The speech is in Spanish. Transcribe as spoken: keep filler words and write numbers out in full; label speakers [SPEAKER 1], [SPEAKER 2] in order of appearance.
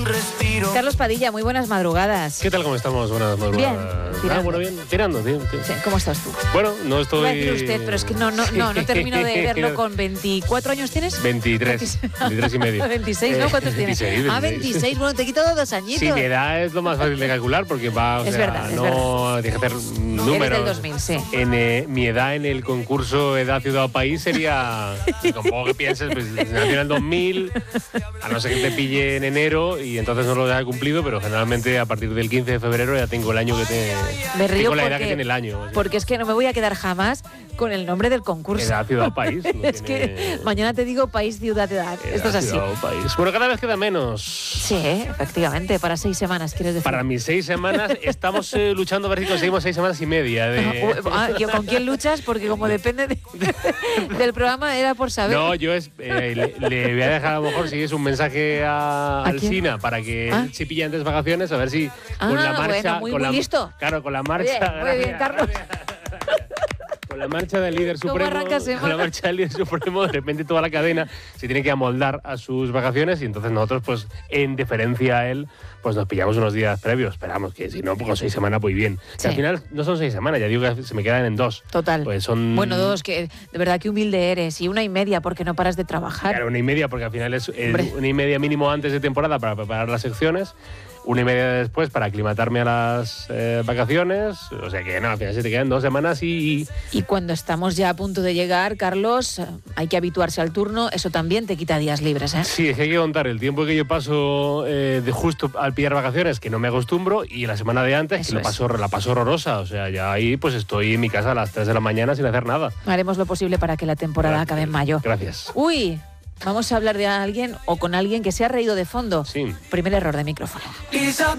[SPEAKER 1] respiro.
[SPEAKER 2] Carlos Padilla, muy buenas madrugadas.
[SPEAKER 3] ¿Qué tal? ¿Cómo estamos? Buenas madrugadas.
[SPEAKER 2] Bien, tirando.
[SPEAKER 3] Ah, bueno, bien. Tirando, tío. tío.
[SPEAKER 2] Sí, ¿cómo estás tú?
[SPEAKER 3] Bueno, no estoy...
[SPEAKER 2] Iba a decir usted, pero es que no, no, no, no termino de verlo con veinticuatro años, ¿tienes?
[SPEAKER 3] veintitrés. veintitrés y medio.
[SPEAKER 2] veintiséis, ¿no? ¿Cuántos tienes?
[SPEAKER 3] veintiséis,
[SPEAKER 2] Ah, veintiséis, bueno, te quito dos añitos.
[SPEAKER 3] Sí, mi edad es lo más fácil de calcular porque va, o
[SPEAKER 2] Es
[SPEAKER 3] sea,
[SPEAKER 2] verdad, es
[SPEAKER 3] no tienes que hacer números.
[SPEAKER 2] Eres del dos mil, sí.
[SPEAKER 3] En eh, mi edad en el concurso Edad, Ciudad o País sería, tampoco que pienses, pues nació en el dos mil, a no ser que te pille en enero y entonces no lo haya cumplido, pero generalmente a partir del quince de febrero ya tengo el año que te...
[SPEAKER 2] Me río
[SPEAKER 3] tengo la edad
[SPEAKER 2] porque-
[SPEAKER 3] que tiene el año. o sea.
[SPEAKER 2] Porque es que no me voy a quedar jamás con el nombre del concurso.
[SPEAKER 3] Edad, Ciudad o País. no
[SPEAKER 2] Es que
[SPEAKER 3] tiene-
[SPEAKER 2] mañana te digo país, ciudad, edad.
[SPEAKER 3] Edad,
[SPEAKER 2] Esto es así.
[SPEAKER 3] Ciudad o País. Bueno, cada vez queda menos.
[SPEAKER 2] Sí, efectivamente, para seis semanas, quieres decir.
[SPEAKER 3] Para mis seis semanas estamos eh, luchando a ver si conseguimos seis semanas y media de...
[SPEAKER 2] Ah, ¿yo ¿Con quién luchas? Porque como depende de- del programa, era por saber.
[SPEAKER 3] No, yo es, eh, le, le voy a dejar a lo mejor si es un mensaje a,
[SPEAKER 2] ¿A
[SPEAKER 3] al
[SPEAKER 2] quién?
[SPEAKER 3] Sina para que
[SPEAKER 2] ¿Ah?
[SPEAKER 3] él se pille antes vacaciones, a ver si con
[SPEAKER 2] Ah,
[SPEAKER 3] la marcha...
[SPEAKER 2] bueno, muy-
[SPEAKER 3] con
[SPEAKER 2] muy
[SPEAKER 3] la,
[SPEAKER 2] listo.
[SPEAKER 3] Claro, con la
[SPEAKER 2] Muy
[SPEAKER 3] marcha...
[SPEAKER 2] bien, muy bien,
[SPEAKER 3] gracias,
[SPEAKER 2] Carlos.
[SPEAKER 3] gracias. Con la marcha del líder
[SPEAKER 2] ¿Cómo
[SPEAKER 3] supremo,
[SPEAKER 2] arranca semana?
[SPEAKER 3] con la marcha del líder supremo, de repente toda la cadena se tiene que amoldar a sus vacaciones y entonces nosotros, pues, en deferencia a él, pues nos pillamos unos días previos. Esperamos que si no, pues con seis semanas voy bien. Que
[SPEAKER 2] Sí.
[SPEAKER 3] al final no son seis semanas, ya digo que se me quedan en dos.
[SPEAKER 2] Total.
[SPEAKER 3] Pues son...
[SPEAKER 2] Bueno, dos, que de verdad que humilde eres. Y una y media, porque no paras de trabajar.
[SPEAKER 3] Claro, una y media, porque al final es eh,
[SPEAKER 2] Hombre.
[SPEAKER 3] una y media mínimo antes de temporada para preparar las secciones, una y media después para aclimatarme a las eh, vacaciones. O sea que no, al final se te quedan dos semanas y...
[SPEAKER 2] Y cuando estamos ya a punto de llegar, Carlos, eh, hay que habituarse al turno. Eso también te quita días libres, ¿eh?
[SPEAKER 3] Sí, es que hay que contar el tiempo que yo paso eh, de justo al pillar vacaciones, que no me acostumbro, y la semana de antes,
[SPEAKER 2] Eso
[SPEAKER 3] que lo
[SPEAKER 2] es.
[SPEAKER 3] paso, la paso horrorosa. O sea, ya ahí pues estoy en mi casa a las tres de la mañana sin hacer nada.
[SPEAKER 2] Haremos lo posible para que la temporada
[SPEAKER 3] Gracias.
[SPEAKER 2] acabe en mayo.
[SPEAKER 3] Gracias.
[SPEAKER 2] Uy, vamos a hablar de alguien o con alguien que se ha reído de fondo.
[SPEAKER 3] Sí.
[SPEAKER 2] Primer error de micrófono.
[SPEAKER 1] Quizá